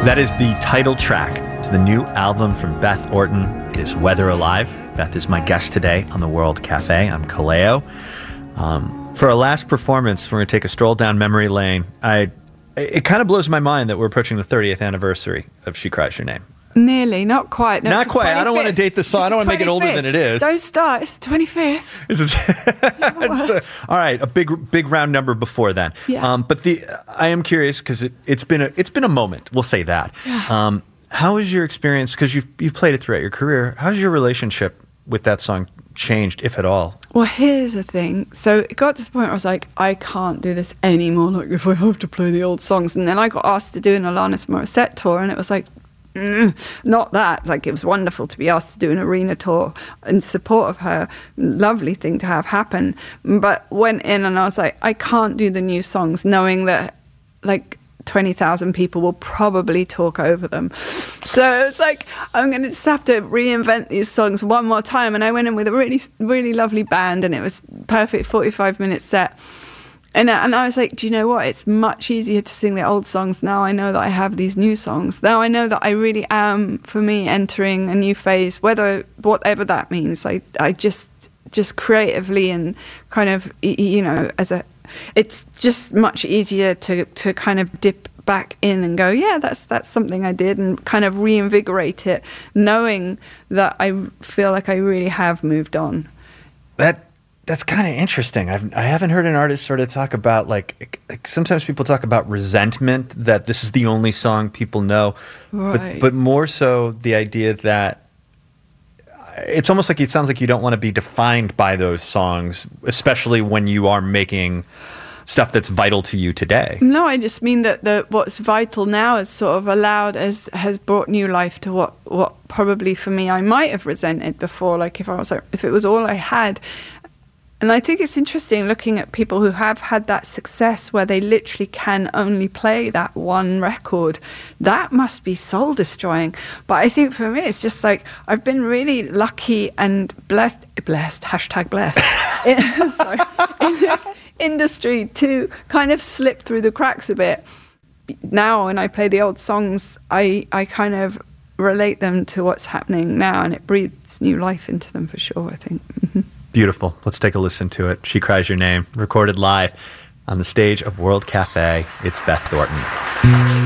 That is the title track to the new album from Beth Orton. It is Weather Alive. Beth is my guest today on the World Cafe. I'm Kaleo. For our last performance, we're going to take a stroll down memory lane. It kind of blows my mind that we're approaching the 30th anniversary of She Cries Your Name. Nearly, not quite. No, not quite. 25th. I don't want to date the song. I don't want to make it older than it is. Don't start. It's the 25th. All right, a big round number before then. Yeah. But I am curious because it's been a moment. We'll say that. Yeah. How has your experience? Because you've played it throughout your career. How's your relationship with that song changed, if at all? Well, here's the thing. So it got to the point where I was like, I can't do this anymore. Like, if I have to play the old songs, and then I got asked to do an Alanis Morissette tour, and it was like, not that. Like, it was wonderful to be asked to do an arena tour in support of her. Lovely thing to have happen. But went in and I was like, I can't do the new songs, knowing that like 20,000 people will probably talk over them. So it's like, I'm going to just have to reinvent these songs one more time. And I went in with a really, really lovely band, and it was perfect 45-minute set. And I was like, do you know what? It's much easier to sing the old songs now. I know that I have these new songs. Now I know that I really am, for me, entering a new phase, whatever that means. I just creatively and kind of, it's just much easier to kind of dip back in and go, yeah, that's something I did, and kind of reinvigorate it, knowing that I feel like I really have moved on. That's kind of interesting. I haven't heard an artist sort of talk about, like sometimes people talk about resentment, that this is the only song people know, right. but more so the idea that it's almost like it sounds like you don't want to be defined by those songs, especially when you are making stuff that's vital to you today. No, I just mean that what's vital now is sort of has brought new life to what probably for me I might have resented before, like if it was all I had. And I think it's interesting looking at people who have had that success where they literally can only play that one record. That must be soul destroying. But I think for me, it's just like, I've been really lucky and blessed, hashtag blessed, in this industry to kind of slip through the cracks a bit. Now, when I play the old songs, I kind of relate them to what's happening now, and it breathes new life into them for sure, I think. Mm-hmm. Beautiful. Let's take a listen to it. She Cries Your Name, recorded live on the stage of World Cafe. It's Beth Orton.